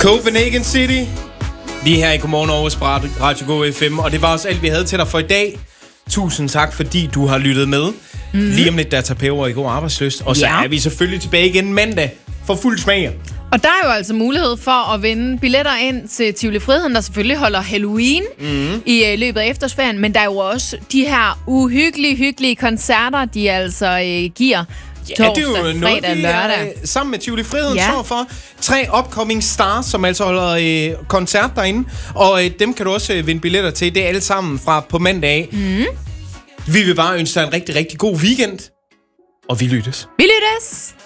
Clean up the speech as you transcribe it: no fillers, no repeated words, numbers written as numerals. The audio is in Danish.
Copenhagen City. Lige her i Godmorgen Aarhus på Radio Go FM. Og det var også alt, vi havde til dig for i dag. Tusind tak, fordi du har lyttet med. Lige om lidt, der tager Peber i god arbejdslyst. Og så er vi selvfølgelig tilbage igen mandag for fuld smag. Og der er jo altså mulighed for at vinde billetter ind til Tivoli Friheden, der selvfølgelig holder Halloween i løbet af efterårsferien. Men der er jo også de her hyggelige koncerter, de altså giver torsdag, fredag, lørdag. Sammen med Tivoli Friheden står for 3 upcoming stars, som altså holder koncert derinde. Og dem kan du også vinde billetter til. Det er alle sammen fra på mandag af. Vi vil bare ønske dig en rigtig, rigtig god weekend. Og vi lyttes.